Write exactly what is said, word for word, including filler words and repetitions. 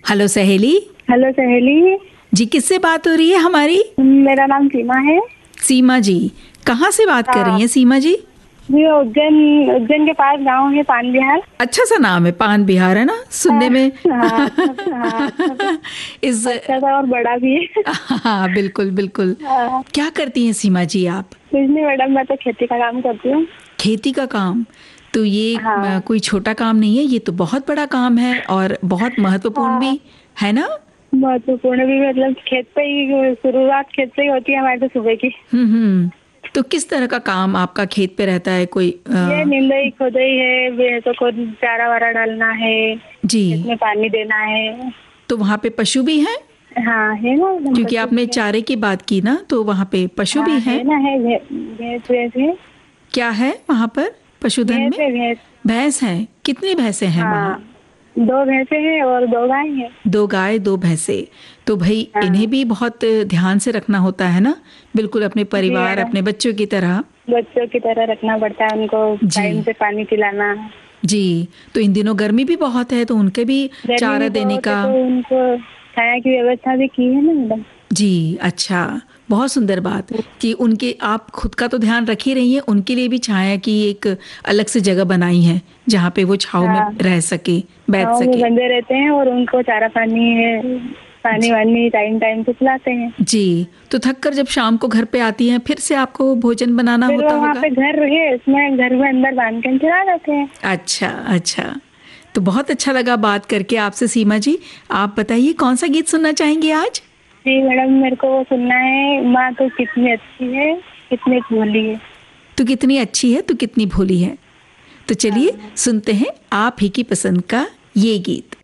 Hello सहेली। Hello सहेली जी, किससे बात हो रही है हमारी? मेरा नाम सीमा है। सीमा जी, कहाँ से बात कर रही हैं सीमा जी? जी, उज्जैन उज्जैन के पास गांव है पान बिहार। अच्छा सा नाम है, पान बिहार, है ना सुनने में? हाँ, हाँ, इस अच्छा सा और बड़ा भी है। हाँ, बिल्कुल बिल्कुल। हाँ, क्या करती हैं सीमा जी आप? कुछ नहीं मैडम, मैं तो खेती का काम करती हूँ। खेती का काम? तो ये हाँ, अ, कोई छोटा काम नहीं है, ये तो बहुत बड़ा काम है और बहुत महत्वपूर्ण हाँ, भी है ना? महत्वपूर्ण भी, मतलब खेत पे ही शुरुआत खेत से ही होती है हमारे तो सुबह की। हम्म हम्म। तो किस तरह का काम आपका खेत पे रहता है? कोई ये अ, निंदाई खोदाई है, भैंसों को चारा वारा डालना है, जी, खेत में पानी देना है। तो वहाँ पे पशु भी हैं? हाँ, है ना एकदम क्योंकि पशु आपने भी है। चारे की बात की ना, तो वहाँ पे पशु भी हाँ, हैं? है ना, है भै- भैंस भैंस है। क्या है वहाँ पर पशुधन भैंस में? है भैंस। भैंस हैं? कितनी भैंसें हैं वहाँ? हाँ, दो भैंसे हैं और दो गाय हैं। दो गाय दो भैंसे। तो भाई इन्हें हाँ भी बहुत ध्यान से रखना होता है ना, बिल्कुल अपने जी परिवार मैडम, अपने बच्चों की तरह। बच्चों की तरह रखना पड़ता है उनको, जी टाइम से पानी पिलाना। जी। तो इन दिनों गर्मी भी बहुत है, तो उनके भी गर्मी चारा भी देने बहुत है का। तो उनको छाया की व्यवस्था भी की है ना मैडम। जी, अच्छा, बहुत सुंदर बात कि उनके आप खुद का तो ध्यान रख ही रही हैं, उनके लिए भी छाया की एक अलग से जगह बनाई है जहाँ पे वो छाँव में हाँ, रह सके, बैठ गाँव में सके। बंदे रहते हैं और उनको चारा पानी है, पानी वानी टाइम टाइम से पिलाते हैं। जी, तो थक कर जब शाम को घर पे आती हैं, फिर से आपको भोजन बनाना फिर वो होता वहाँ होगा? पे घर है, उसमें घर में अंदर बांध के चला जाते हैं। अच्छा, अच्छा। तो बहुत अच्छा लगा बात करके आपसे सीमा जी। आप बताइए कौन सा गीत सुनना चाहेंगी आज? जी मैडम, मेरे को वो सुनना है, माँ तो कितनी अच्छी है, कितनी भोली है। तू कितनी अच्छी है, तू कितनी भोली है। तो चलिए हाँ। सुनते हैं आप ही की पसंद का ये गीत।